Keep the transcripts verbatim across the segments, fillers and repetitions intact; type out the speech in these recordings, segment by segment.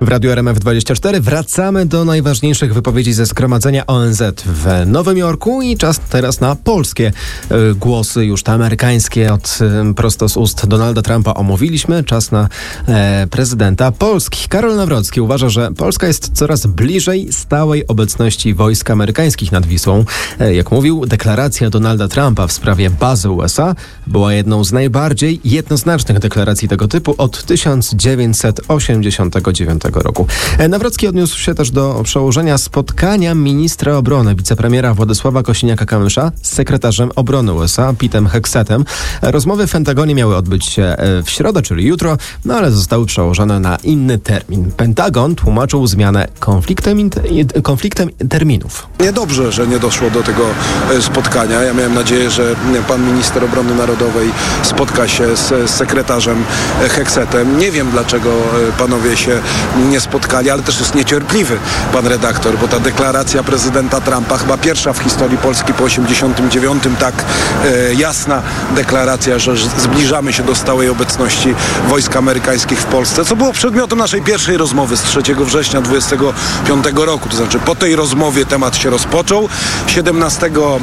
W Radiu R M F dwadzieścia cztery wracamy do najważniejszych wypowiedzi ze zgromadzenia O N Z w Nowym Jorku i czas teraz na polskie y, głosy, już te amerykańskie od y, prosto z ust Donalda Trumpa omówiliśmy. Czas na e, prezydenta Polski. Karol Nawrocki uważa, że Polska jest coraz bliżej stałej obecności wojsk amerykańskich nad Wisłą. E, jak mówił, deklaracja Donalda Trumpa w sprawie bazy U S A była jedną z najbardziej jednoznacznych deklaracji tego typu od tysiąc dziewięćset osiemdziesiątego dziewiątego roku. Nawrocki odniósł się też do przełożenia spotkania ministra obrony, wicepremiera Władysława Kosiniaka-Kamysza z sekretarzem obrony U S A, Petem Hegsetem. Rozmowy w Pentagonie miały odbyć się w środę, czyli jutro, no ale zostały przełożone na inny termin. Pentagon tłumaczył zmianę konfliktem, konfliktem terminów. Niedobrze, że nie doszło do tego spotkania. Ja miałem nadzieję, że pan minister obrony narodowej spotka się z sekretarzem Hegsetem. Nie wiem, dlaczego panowie się nie spotkali, ale też jest niecierpliwy pan redaktor, bo ta deklaracja prezydenta Trumpa, chyba pierwsza w historii Polski po osiemdziesiątym dziewiątym, tak e, jasna deklaracja, że zbliżamy się do stałej obecności wojsk amerykańskich w Polsce, co było przedmiotem naszej pierwszej rozmowy z trzeciego września dwudziestego piątego roku. To znaczy po tej rozmowie temat się rozpoczął. siedemnastego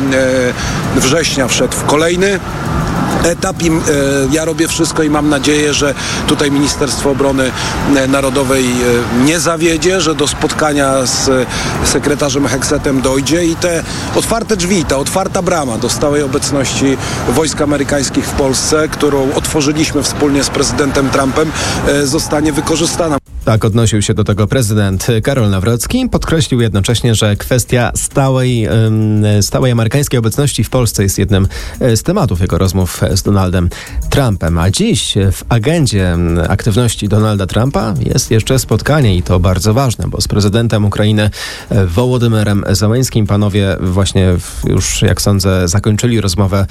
września wszedł w kolejny etap i e, ja robię wszystko i mam nadzieję, że tutaj Ministerstwo Obrony Narodowej e, nie zawiedzie, że do spotkania z e, sekretarzem Hegsetem dojdzie i te otwarte drzwi, ta otwarta brama do stałej obecności wojsk amerykańskich w Polsce, którą otworzyliśmy wspólnie z prezydentem Trumpem, e, zostanie wykorzystana. Tak odnosił się do tego prezydent Karol Nawrocki. Podkreślił jednocześnie, że kwestia stałej, stałej amerykańskiej obecności w Polsce jest jednym z tematów jego rozmów z Donaldem Trumpem. A dziś w agendzie aktywności Donalda Trumpa jest jeszcze spotkanie i to bardzo ważne, bo z prezydentem Ukrainy Wołodymyrem Zełenskim panowie właśnie już, jak sądzę, zakończyli rozmowę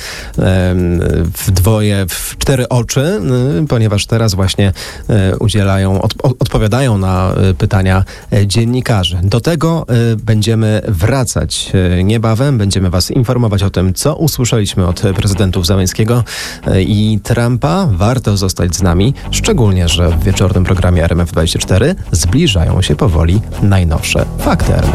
w dwoje, w cztery oczy, ponieważ teraz właśnie udzielają od, odpowiedzi odpowiadają na pytania dziennikarzy. Do tego będziemy wracać niebawem. Będziemy was informować o tym, co usłyszeliśmy od prezydentów Zełenskiego i Trumpa. Warto zostać z nami, szczególnie, że w wieczornym programie R M F dwadzieścia cztery zbliżają się powoli najnowsze fakty R M F.